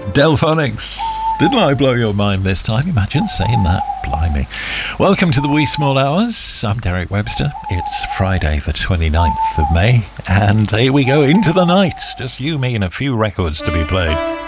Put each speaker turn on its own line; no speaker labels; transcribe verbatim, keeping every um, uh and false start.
Delphonics. Didn't I blow your mind this time? Imagine saying that. Blimey. Welcome to the Wee Small Hours. I'm Derek Webster. It's Friday the twenty-ninth of May, and here we go into the night. Just you, me, and a few records to be played.